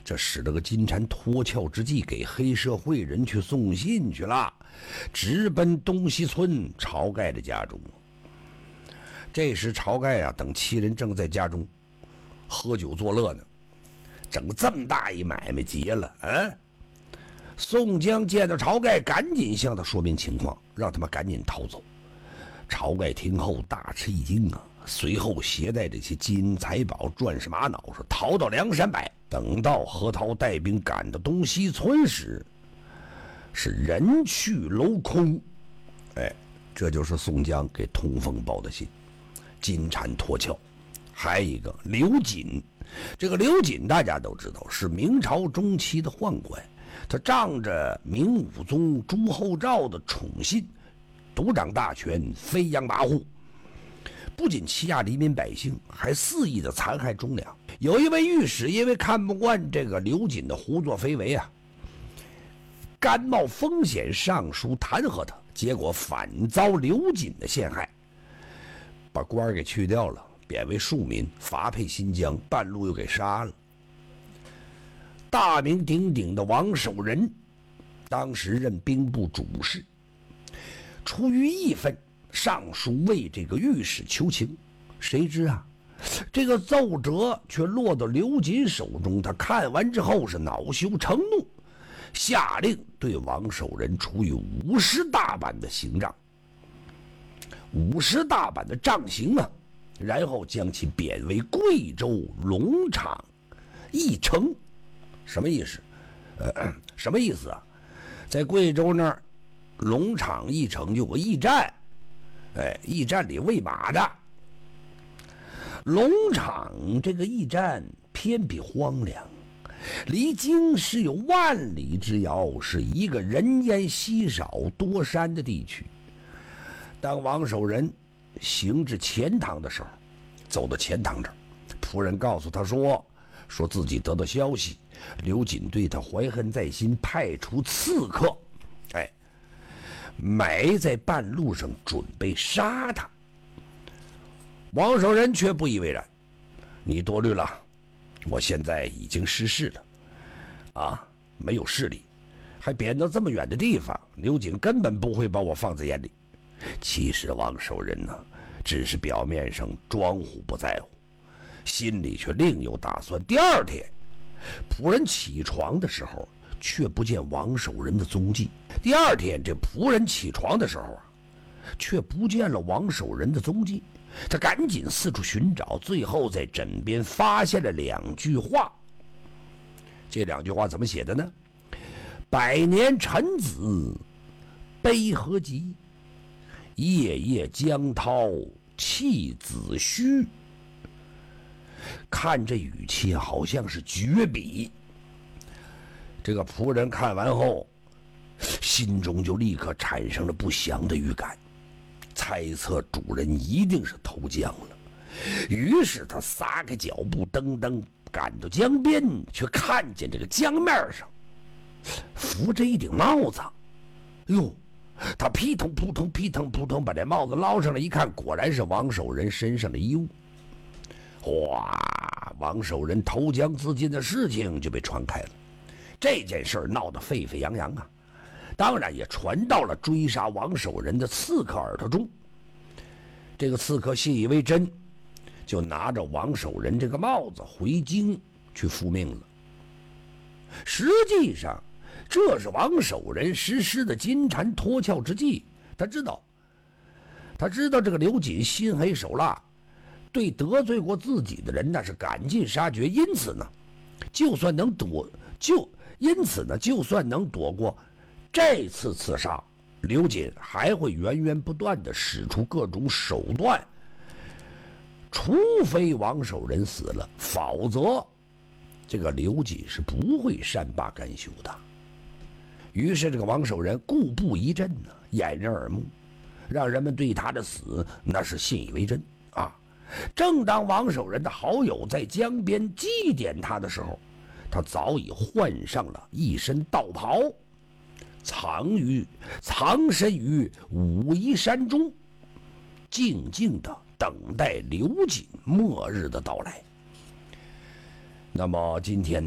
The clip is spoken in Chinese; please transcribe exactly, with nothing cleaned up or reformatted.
这使得个金蝉脱壳之际，给黑社会人去送信去了，直奔东西村晁盖的家中。这时晁盖啊等七人正在家中喝酒作乐呢，整这么大一买卖结了啊！宋江见到晁盖，赶紧向他说明情况，让他们赶紧逃走。晁盖听后大吃一惊啊，随后携带这些金银财宝、钻石玛瑙，说逃到梁山泊。等到何涛带兵赶到东西村时，是人去楼空。哎，这就是宋江给通风报的信。金蝉脱壳，还有一个刘瑾。这个刘瑾大家都知道是明朝中期的宦官，他仗着明武宗朱厚照的宠信，独掌大权，飞扬跋扈，不仅欺压黎民百姓，还肆意的残害忠良。有一位御史因为看不惯这个刘瑾的胡作非为啊，甘冒风险上书弹劾他，结果反遭刘瑾的陷害，把官给去掉了，贬为庶民，发配新疆，半路又给杀了。大名鼎鼎的王守仁当时任兵部主事，出于义愤，上书为这个御史求情。谁知啊，这个奏折却落到刘瑾手中，他看完之后是恼羞成怒，下令对王守仁处以五十大板的刑杖，五十大板的杖刑啊，然后将其贬为贵州龙场驿丞。什么意思？呃，什么意思啊？在贵州那儿，龙场驿丞有个驿站，哎，驿站里喂马的。龙场这个驿站偏僻荒凉，离京师有万里之遥，是一个人烟稀少多山的地区。当王守仁行至钱塘的时候，走到钱塘这儿，仆人告诉他说说自己得到消息，刘瑾对他怀恨在心，派出刺客，哎，埋在半路上，准备杀他。王守仁却不以为然，你多虑了，我现在已经失势了，啊，没有势力，还贬到这么远的地方，刘瑾根本不会把我放在眼里。其实王守仁呢，只是表面上装糊不在乎，心里却另有打算。第二天，仆人起床的时候，却不见王守仁的踪迹。第二天，这仆人起床的时候啊，却不见了王守仁的踪迹。他赶紧四处寻找，最后在枕边发现了两句话。这两句话怎么写的呢？百年臣子悲何急，夜夜江涛弃子虚。看这语气好像是绝笔。这个仆人看完后，心中就立刻产生了不祥的预感，猜测主人一定是投江了。于是他撒开脚步，噔噔赶到江边，却看见这个江面上浮着一顶帽子。哟，他扑腾扑腾扑腾扑腾把这帽子捞上来一看，果然是王守仁身上的衣物。哇，王守仁投江自尽的事情就被传开了。这件事闹得沸沸扬扬啊，当然也传到了追杀王守仁的刺客耳朵中。这个刺客信以为真，就拿着王守仁这个帽子回京去复命了。实际上这是王守仁实施的金蝉脱壳之计。他知道他知道这个刘瑾心黑手辣，对得罪过自己的人那是赶尽杀绝，因此呢就算能躲就因此呢就算能躲过这次刺杀，刘瑾还会源源不断地使出各种手段，除非王守仁死了，否则这个刘瑾是不会善罢甘休的。于是这个王守仁故布疑阵呢，掩人耳目，让人们对他的死那是信以为真啊。正当王守仁的好友在江边祭奠他的时候，他早已换上了一身道袍，藏于藏身于武夷山中，静静地等待刘瑾末日的到来。那么今天呢